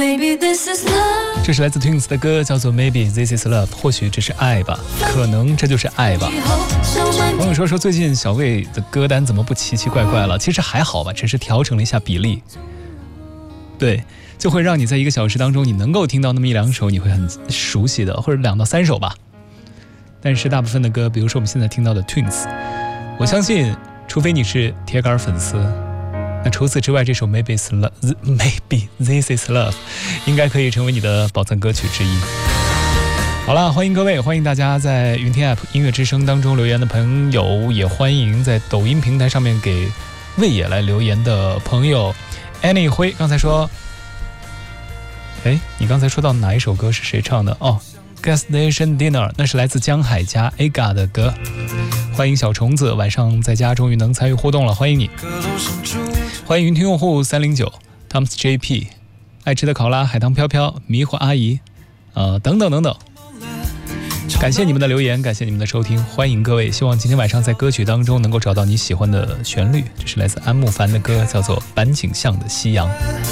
这是来自 Twins 的歌，叫做 Maybe This Is Love， 或许这是爱吧，可能这就是爱吧。朋友说最近小魏的歌单怎么不奇奇怪怪了？其实还好吧，只是调整了一下比例，对，就会让你在1个小时当中，你能够听到那么1-2首你会很熟悉的，或者2到3首吧。但是大部分的歌，比如说我们现在听到的 Twins， 我相信除非你是铁杆粉丝，那除此之外，这首 Maybe This Is Love 应该可以成为你的宝藏歌曲之一。好了，欢迎各位，欢迎大家在云听 App 音乐之声当中留言的朋友，也欢迎在抖音平台上面给魏野来留言的朋友。Annie 辉刚才说，你刚才说到哪一首歌是谁唱的？哦，Gas Station Dinner， 那是来自江海加 AGA 的歌。欢迎小虫子，晚上在家终于能参与互动了，欢迎你。欢迎云听用户309 Thomas JP， 爱吃的考拉，海棠飘飘，迷糊阿姨，等等等等。感谢你们的留言，感谢你们的收听，欢迎各位。希望今天晚上在歌曲当中能够找到你喜欢的旋律。这是来自安慕凡的歌，叫做《板景巷的夕阳》。